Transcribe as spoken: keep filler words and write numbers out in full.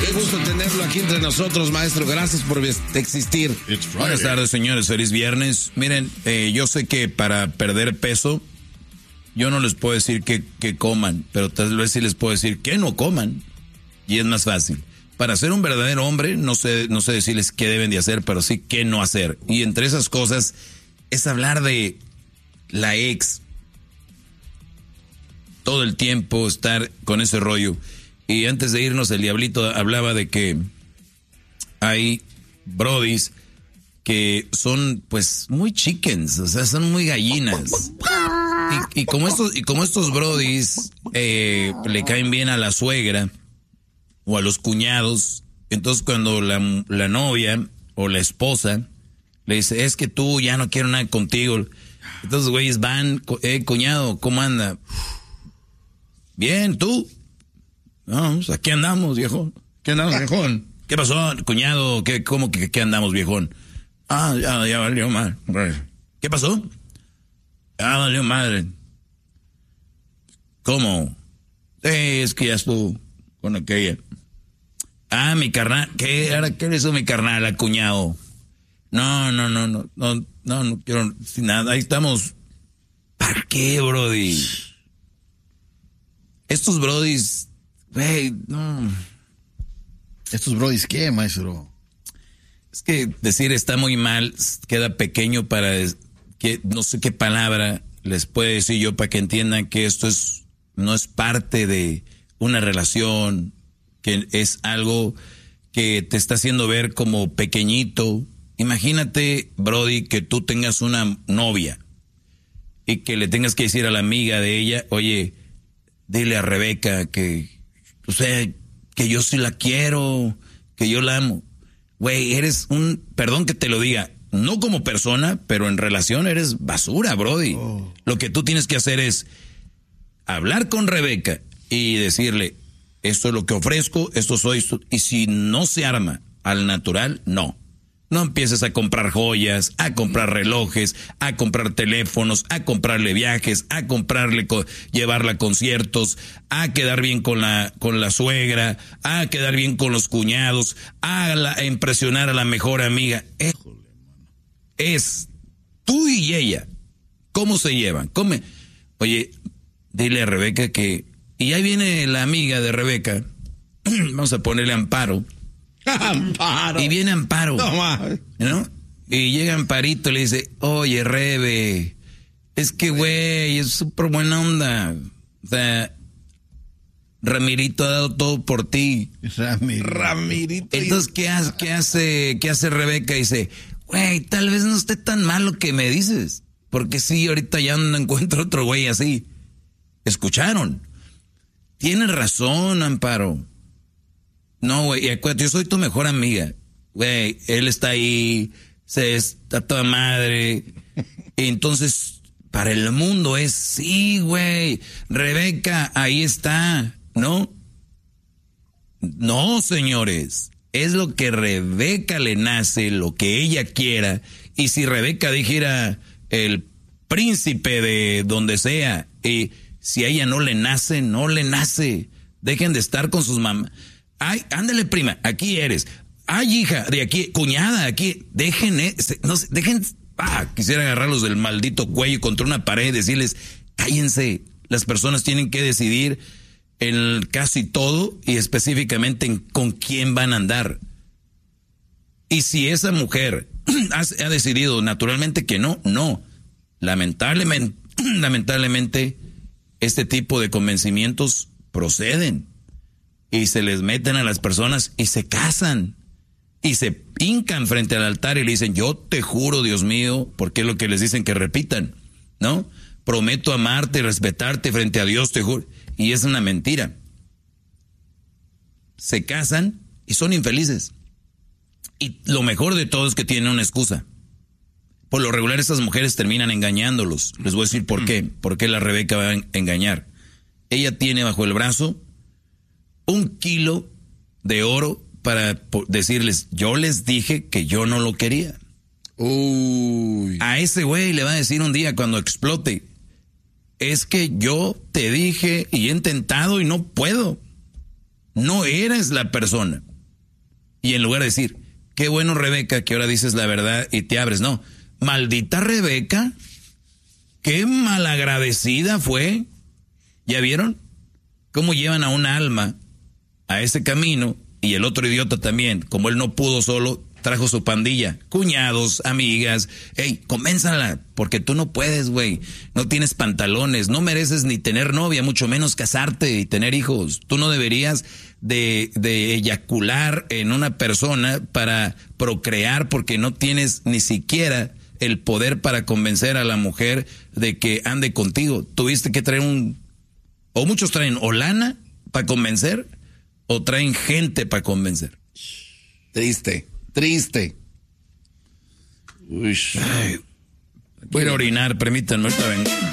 Qué gusto tenerlo aquí entre nosotros, maestro. Gracias por existir. Buenas tardes, señores. Feliz viernes. Miren, eh, yo sé que para perder peso, yo no les puedo decir que, que coman, pero tal vez sí les puedo decir que no coman. Y es más fácil. Para ser un verdadero hombre, no sé, no sé decirles qué deben de hacer, pero sí qué no hacer. Y entre esas cosas es hablar de la ex. Todo el tiempo estar con ese rollo. Y antes de irnos, el diablito hablaba de que hay brodis que son pues muy chickens, o sea, son muy gallinas. Y, y como estos, y como estos brodis eh, le caen bien a la suegra o a los cuñados, entonces cuando la, la novia o la esposa le dice, es que tú ya no quiero nada contigo, entonces güeyes van, eh, cuñado, ¿cómo anda? Bien, ¿tú? No, pues aquí andamos, viejón. ¿Qué andamos, viejón? ¿Qué pasó, cuñado? ¿Qué, ¿Cómo que qué andamos, viejón? Ah, ya, ya valió mal. ¿Qué pasó? Ah, valió madre. ¿Cómo? Sí, es que ya estuvo con aquella. Ah, mi carnal. ¿Qué? ¿Ahora qué le hizo mi carnal al cuñado? No, no, no, no, no, no, no quiero sin nada. Ahí estamos. ¿Para qué, brody? Estos brodis, güey, no. ¿Estos brodis qué, maestro? Es que decir está muy mal, queda pequeño para que no sé qué palabra les puede decir yo para que entiendan que esto es no es parte de una relación, que es algo que te está haciendo ver como pequeñito. Imagínate, brody, que tú tengas una novia y que le tengas que decir a la amiga de ella, oye, dile a Rebeca que, o sea, que yo sí la quiero, que yo la amo. Güey, eres un, perdón que te lo diga, no como persona, pero en relación eres basura, brody. Oh. Lo que tú tienes que hacer es hablar con Rebeca y decirle, esto es lo que ofrezco, esto soy, esto, y si no se arma al natural, no. No empieces a comprar joyas, a comprar relojes, a comprar teléfonos, a comprarle viajes, a comprarle, llevarla a conciertos, a quedar bien con la, con la suegra, a quedar bien con los cuñados, a, la, a impresionar a la mejor amiga. Es, es tú y ella. ¿Cómo se llevan? ¿Cómo? Oye, dile a Rebeca que... Y ahí viene la amiga de Rebeca. Vamos a ponerle Amparo. Amparo. Y viene Amparo, no, ¿no? Y llega Amparito y le dice, oye, Rebe, es que, güey, es súper buena onda. O sea, Ramirito ha dado todo por ti. Ramir, Ramirito. Entonces, ¿qué hace, qué hace, qué hace Rebeca? Dice, güey, tal vez no esté tan mal lo que me dices. Porque sí, ahorita ya no encuentro otro güey así. ¿Escucharon? Tienes razón, Amparo. No, güey, acuérdate, yo soy tu mejor amiga. Güey, él está ahí, se está toda madre. Y entonces, para el mundo es, sí, güey, Rebeca, ahí está, ¿no? No, señores, es lo que Rebeca le nace, lo que ella quiera. Y si Rebeca dijera el príncipe de donde sea, y si a ella no le nace, no le nace. Dejen de estar con sus mamás. Ay, ándale, prima, aquí eres. Ay, hija, de aquí, cuñada, aquí. Dejen, eh, no sé, dejen. Ah, quisiera agarrarlos del maldito cuello contra una pared y decirles, cállense. Las personas tienen que decidir en casi todo y específicamente en con quién van a andar. Y si esa mujer ha, ha decidido naturalmente que no, no. Lamentablemente, lamentablemente, este tipo de convencimientos proceden. Y se les meten a las personas y se casan. Y se hincan frente al altar y le dicen, yo te juro, Dios mío, porque es lo que les dicen que repitan, ¿no? Prometo amarte y respetarte frente a Dios, te juro. Y es una mentira. Se casan y son infelices. Y lo mejor de todo es que tienen una excusa. Por lo regular estas mujeres terminan engañándolos. Les voy a decir por qué. ¿Por qué la Rebeca va a engañar? Ella tiene bajo el brazo un kilo de oro para decirles, yo les dije que yo no lo quería. Uy. A ese güey le va a decir un día cuando explote, es que yo te dije y he intentado y no puedo. No eres la persona. Y en lugar de decir, qué bueno Rebeca, que ahora dices la verdad y te abres, no. Maldita Rebeca, qué malagradecida fue. ¿Ya vieron? ¿Cómo llevan a un alma a ese camino? Y el otro idiota también, como él no pudo solo, trajo su pandilla, cuñados, amigas. Ey, convénzala, porque tú no puedes, güey. No tienes pantalones, no mereces ni tener novia, mucho menos casarte y tener hijos. Tú no deberías de, de eyacular en una persona para procrear, porque no tienes ni siquiera el poder para convencer a la mujer de que ande contigo. Tuviste que traer un... O muchos traen o lana para convencer, o traen gente para convencer. Triste, triste. Uy. Voy a ir a orinar, permítanme, ahorita vengo.